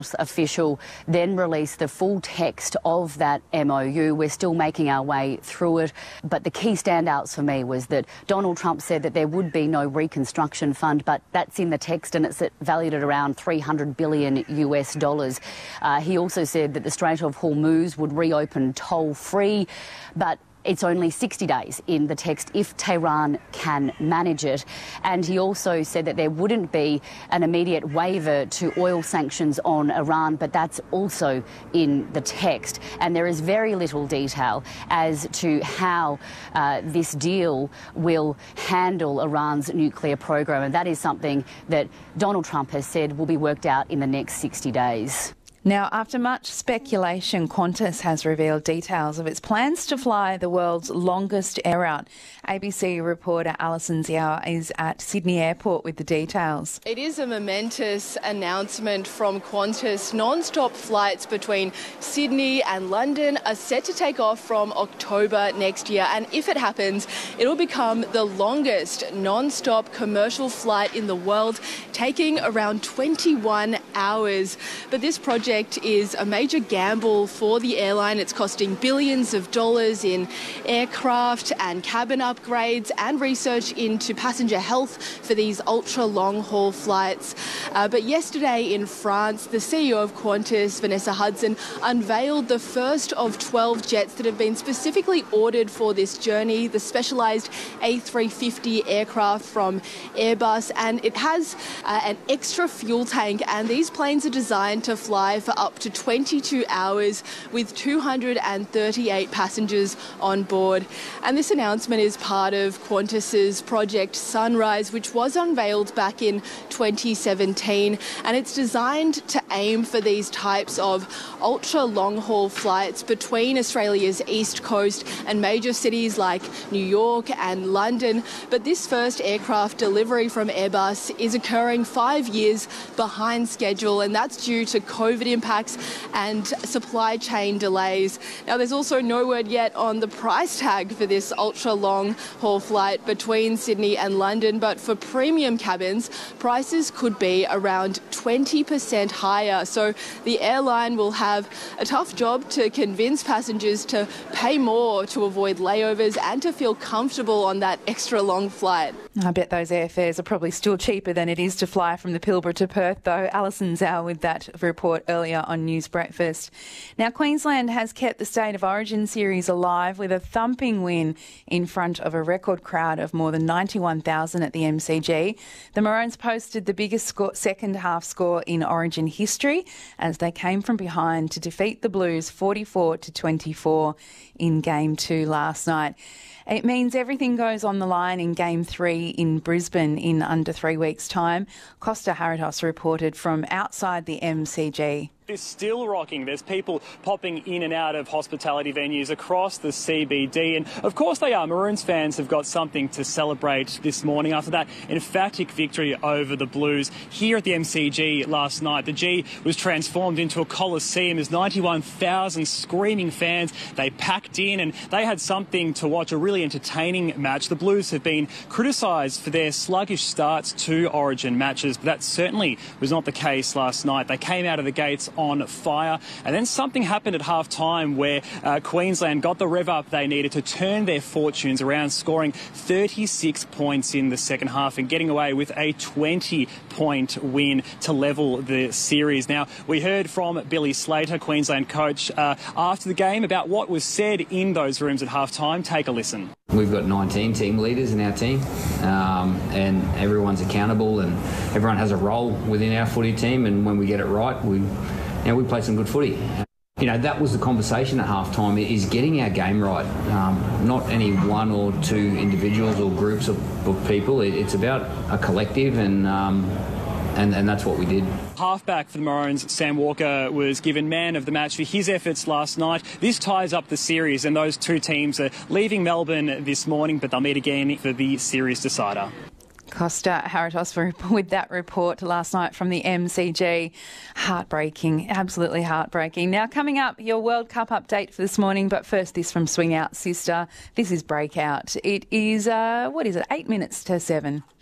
Official then released the full text of that MOU. We're still making our way through it, but the key standouts for me was that Donald Trump said that there would be no reconstruction fund, but that's in the text and it's valued at around $300 billion US. He also said that the Strait of Hormuz would reopen toll-free, but it's only 60 days in the text if Tehran can manage it. And he also said that there wouldn't be an immediate waiver to oil sanctions on Iran, but that's also in the text. And there is very little detail as to how this deal will handle Iran's nuclear program. And that is something that Donald Trump has said will be worked out in the next 60 days. Now, after much speculation, Qantas has revealed details of its plans to fly the world's longest air route. ABC reporter Alison Xiao is at Sydney Airport with the details. It is a momentous announcement from Qantas. Non-stop flights between Sydney and London are set to take off from October next year. And if it happens, it'll become the longest non-stop commercial flight in the world, taking around 21 hours. But this project is a major gamble for the airline. It's costing billions of dollars in aircraft and cabin upgrades and research into passenger health for these ultra long haul flights. But yesterday in France, the CEO of Qantas, Vanessa Hudson, unveiled the first of 12 jets that have been specifically ordered for this journey, the specialised A350 aircraft from Airbus, and it has an extra fuel tank, and these planes are designed to fly for up to 22 hours with 238 passengers on board. And this announcement is part of Qantas's Project Sunrise, which was unveiled back in 2017, and it's designed to aim for these types of ultra long-haul flights between Australia's east coast and major cities like New York and London. But this first aircraft delivery from Airbus is occurring 5 years behind schedule, and that's due to COVID impacts and supply chain delays. Now, there's also no word yet on the price tag for this ultra-long haul flight between Sydney and London, but for premium cabins, prices could be around 20% higher. So the airline will have a tough job to convince passengers to pay more to avoid layovers and to feel comfortable on that extra long flight. I bet those airfares are probably still cheaper than it is to fly from the Pilbara to Perth, though. Alison Xiao with that report earlier on News Breakfast. Now, Queensland has kept the State of Origin series alive with a thumping win in front of a record crowd of more than 91,000 at the MCG. The Maroons posted the biggest second half score in Origin history as they came from behind to defeat the Blues 44-24 in Game 2 last night. It means everything goes on the line in Game 3 in Brisbane in under 3 weeks' time. Costa Haratos reported from outside the MCG. It's still rocking. There's people popping in and out of hospitality venues across the CBD. And of course they are. Maroons fans have got something to celebrate this morning after that emphatic victory over the Blues. Here at the MCG last night, the G was transformed into a coliseum as 91,000 screaming fans. They packed in and they had something to watch, a really entertaining match. The Blues have been criticised for their sluggish starts to Origin matches, but that certainly was not the case last night. They came out of the gates on fire, and then something happened at half-time where Queensland got the rev up they needed to turn their fortunes around, scoring 36 points in the second half and getting away with a 20-point win to level the series. Now, we heard from Billy Slater, Queensland coach, after the game about what was said in those rooms at half-time. Take a listen. We've got 19 team leaders in our team, and everyone's accountable and everyone has a role within our footy team, and when we get it right, we play some good footy. You know, that was the conversation at halftime, is getting our game right. Not any one or two individuals or groups of people. It's about a collective, and that's what we did. Halfback for the Maroons, Sam Walker, was given man of the match for his efforts last night. This ties up the series, and those two teams are leaving Melbourne this morning, but they'll meet again for the series decider. Costa Haratos with that report last night from the MCG. Heartbreaking, absolutely heartbreaking. Now, coming up, your World Cup update for this morning, but first this from Swing Out Sister. This is Breakout. It is, 8 minutes to 7.